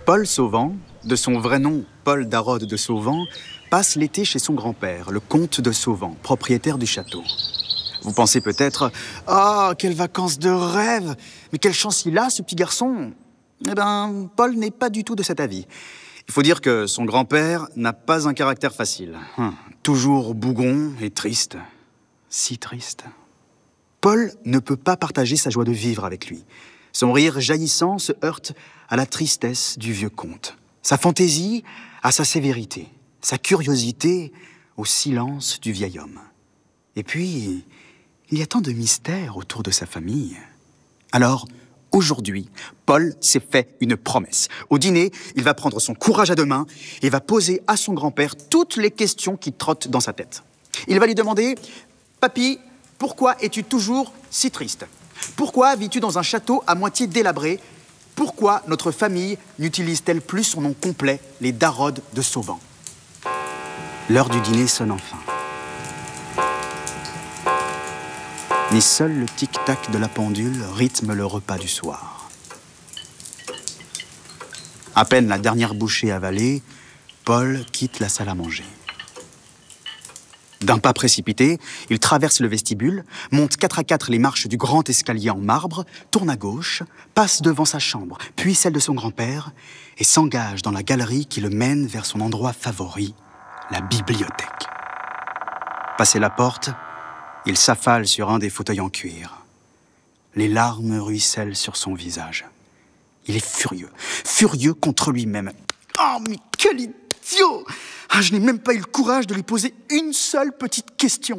Paul Sauvant, de son vrai nom Paul Darode de Sauvant, passe l'été chez son grand-père, le comte de Sauvant, propriétaire du château. Vous pensez peut-être « Ah, quelles vacances de rêve! Mais quelle chance il a, ce petit garçon !» Eh bien, Paul n'est pas du tout de cet avis. Il faut dire que son grand-père n'a pas un caractère facile. Toujours bougon et triste. Si triste. Paul ne peut pas partager sa joie de vivre avec lui. Son rire jaillissant se heurte à la tristesse du vieux comte. Sa fantaisie à sa sévérité. Sa curiosité au silence du vieil homme. Et puis, il y a tant de mystères autour de sa famille. Alors, aujourd'hui, Paul s'est fait une promesse. Au dîner, il va prendre son courage à deux mains et va poser à son grand-père toutes les questions qui trottent dans sa tête. Il va lui demander « Papy, pourquoi es-tu toujours si triste? Pourquoi vis-tu dans un château à moitié délabré? Pourquoi notre famille n'utilise-t-elle plus son nom complet, les Darode de Sauvant ?» L'heure du dîner sonne enfin. Mais seul le tic-tac de la pendule rythme le repas du soir. À peine la dernière bouchée avalée, Paul quitte la salle à manger. D'un pas précipité, il traverse le vestibule, monte 4 à 4 les marches du grand escalier en marbre, tourne à gauche, passe devant sa chambre, puis celle de son grand-père, et s'engage dans la galerie qui le mène vers son endroit favori, la bibliothèque. Passé la porte, il s'affale sur un des fauteuils en cuir. Les larmes ruissellent sur son visage. Il est furieux contre lui-même. Oh, mais quel idiot! Je n'ai même pas eu le courage de lui poser une seule petite question.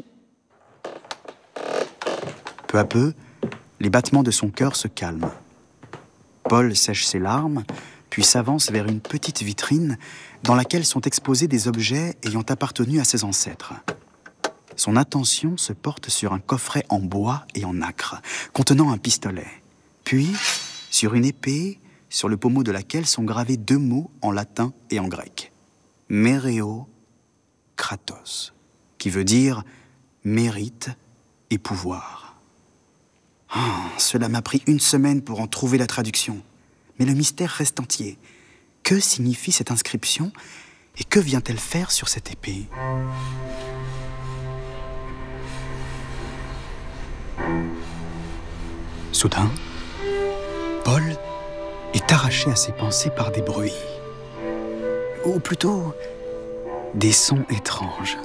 Peu à peu, les battements de son cœur se calment. Paul sèche ses larmes, puis s'avance vers une petite vitrine dans laquelle sont exposés des objets ayant appartenu à ses ancêtres. Son attention se porte sur un coffret en bois et en nacre, contenant un pistolet. Puis, sur une épée, sur le pommeau de laquelle sont gravés 2 mots en latin et en grec. Méreo Kratos, qui veut dire mérite et pouvoir. Cela m'a pris 1 semaine pour en trouver la traduction. Mais le mystère reste entier. Que signifie cette inscription et que vient-elle faire sur cette épée ? Soudain, Paul est arraché à ses pensées par des bruits. Ou plutôt, des sons étranges.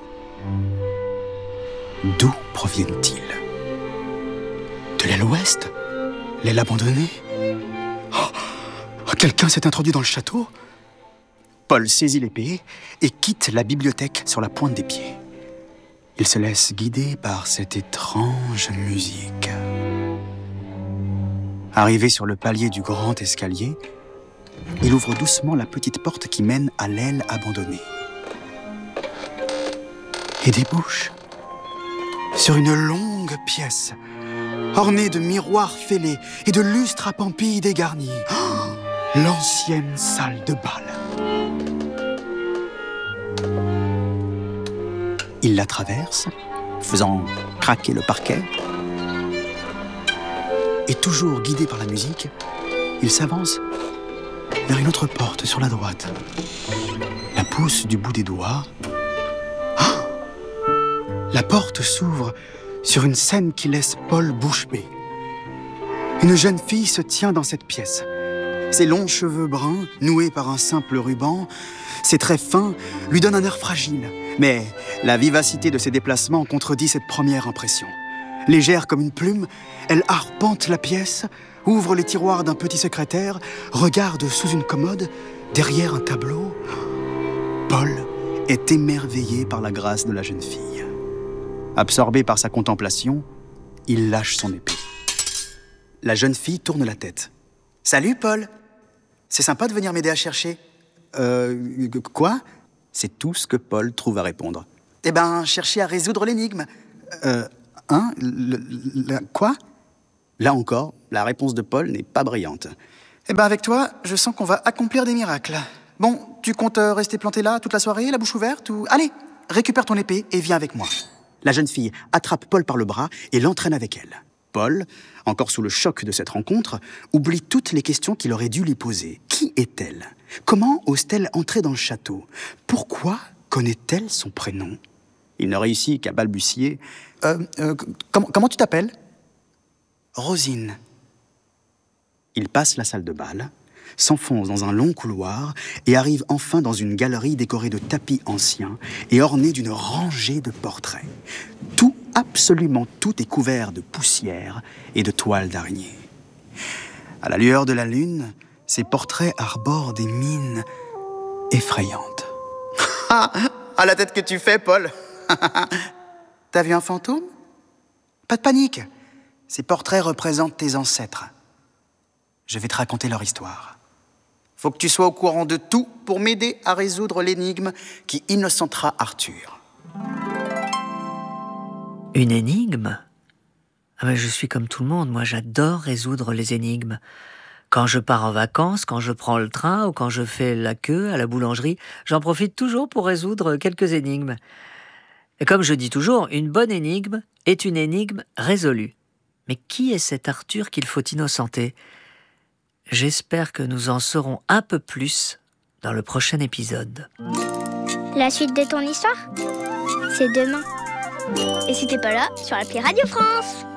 D'où proviennent-ils? De l'aile ouest? L'aile abandonnée? Quelqu'un s'est introduit dans le château? Paul saisit l'épée et quitte la bibliothèque sur la pointe des pieds. Il se laisse guider par cette étrange musique. Arrivé sur le palier du grand escalier, il ouvre doucement la petite porte qui mène à l'aile abandonnée. Et débouche sur une longue pièce, ornée de miroirs fêlés et de lustres à pampilles dégarnis. L'ancienne salle de bal. Il la traverse, faisant craquer le parquet. Et toujours guidé par la musique, il s'avance vers une autre porte sur la droite. La pousse du bout des doigts. La porte s'ouvre sur une scène qui laisse Paul bouche bée. Une jeune fille se tient dans cette pièce. Ses longs cheveux bruns, noués par un simple ruban, ses traits fins lui donnent un air fragile. Mais la vivacité de ses déplacements contredit cette première impression. Légère comme une plume, elle arpente la pièce, ouvre les tiroirs d'un petit secrétaire, regarde sous une commode, derrière un tableau. Paul est émerveillé par la grâce de la jeune fille. Absorbé par sa contemplation, il lâche son épée. La jeune fille tourne la tête. « Salut, Paul. C'est sympa de venir m'aider à chercher. » Quoi ? C'est tout ce que Paul trouve à répondre. « Eh ben, chercher à résoudre l'énigme. Quoi ?» Là encore, la réponse de Paul n'est pas brillante. « Eh ben, avec toi, je sens qu'on va accomplir des miracles. Bon, tu comptes rester planté là toute la soirée, la bouche ouverte ou... Allez, récupère ton épée et viens avec moi. » La jeune fille attrape Paul par le bras et l'entraîne avec elle. Paul, encore sous le choc de cette rencontre, oublie toutes les questions qu'il aurait dû lui poser. Qui est-elle? Comment ose-t-elle entrer dans le château? Pourquoi connaît-elle son prénom? Il ne réussit qu'à balbutier. Comment tu t'appelles? Rosine. Il passe la salle de bal, s'enfonce dans un long couloir et arrive enfin dans une galerie décorée de tapis anciens et ornée d'une rangée de portraits. Tout, absolument tout est couvert de poussière et de toiles d'araignée. À la lueur de la lune, ces portraits arborent des mines effrayantes. À la tête que tu fais, Paul. T'as vu un fantôme? Pas de panique. Ces portraits représentent tes ancêtres. Je vais te raconter leur histoire. Faut que tu sois au courant de tout pour m'aider à résoudre l'énigme qui innocentera Arthur. Une énigme? Je suis comme tout le monde, moi j'adore résoudre les énigmes. Quand je pars en vacances, quand je prends le train ou quand je fais la queue à la boulangerie, j'en profite toujours pour résoudre quelques énigmes. Et comme je dis toujours, une bonne énigme est une énigme résolue. Mais qui est cet Arthur qu'il faut innocenter? J'espère que nous en saurons un peu plus dans le prochain épisode. La suite de ton histoire, c'est demain. Et si t'es pas là, sur l'appli Radio France.